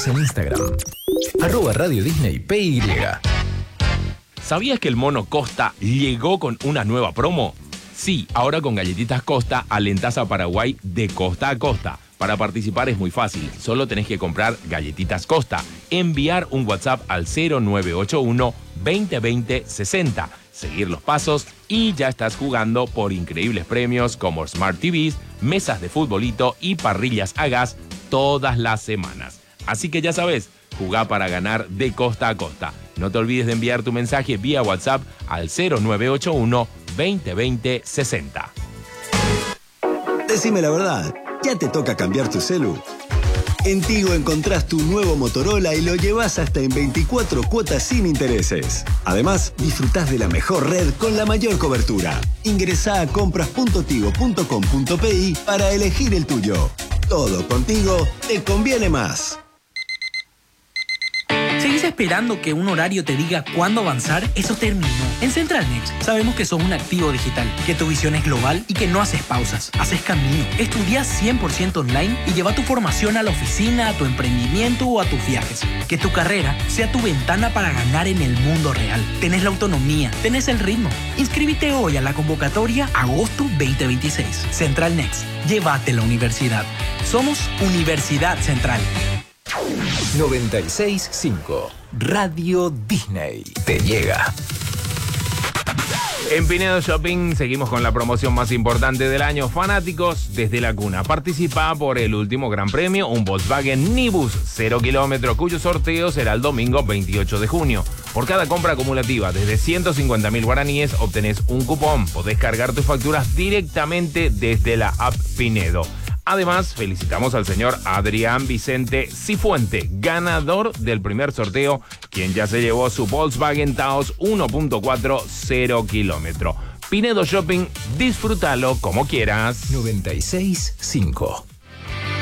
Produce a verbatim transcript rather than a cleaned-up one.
Seguinos en Instagram, arroba Radio Disney P Y. ¿Sabías que el Mono Costa llegó con una nueva promo? Sí, ahora con Galletitas Costa alentás a Paraguay de costa a costa. Para participar es muy fácil, solo tenés que comprar Galletitas Costa, enviar un WhatsApp al cero nueve ocho uno, veinte veinte, sesenta, seguir los pasos y ya estás jugando por increíbles premios como Smart T Vs, mesas de futbolito y parrillas a gas todas las semanas. Así que ya sabes, jugá para ganar de costa a costa. No te olvides de enviar tu mensaje vía WhatsApp al cero nueve ocho uno, veinte veinte, sesenta. Decime la verdad, ¿ya te toca cambiar tu celu? En Tigo encontrás tu nuevo Motorola y lo llevas hasta en veinticuatro cuotas sin intereses. Además, disfrutás de la mejor red con la mayor cobertura. Ingresá a compras punto tigo punto com punto pi para elegir el tuyo. Todo contigo te conviene más. ¿Seguís esperando que un horario te diga cuándo avanzar? Eso terminó. En Central Next sabemos que sos un activo digital, que tu visión es global y que no haces pausas, haces camino. Estudiás cien por ciento online y lleva tu formación a la oficina, a tu emprendimiento o a tus viajes. Que tu carrera sea tu ventana para ganar en el mundo real. Tenés la autonomía, tenés el ritmo. Inscríbete hoy a la convocatoria agosto veinte veintiséis. Central Next, llévate la universidad. Somos Universidad Central. noventa y seis punto cinco Radio Disney te llega. En Pinedo Shopping seguimos con la promoción más importante del año. Fanáticos desde la cuna. Participa por el último gran premio, un Volkswagen Nibus cero kilómetro, cuyo sorteo será el domingo veintiocho de junio. Por cada compra acumulativa desde ciento cincuenta mil guaraníes obtenés un cupón. Podés cargar tus facturas directamente desde la app Pinedo. Además, felicitamos al señor Adrián Vicente Cifuente, ganador del primer sorteo, quien ya se llevó su Volkswagen Taos uno punto cuatro cero kilómetro. Pinedo Shopping, disfrútalo como quieras. noventa y seis punto cinco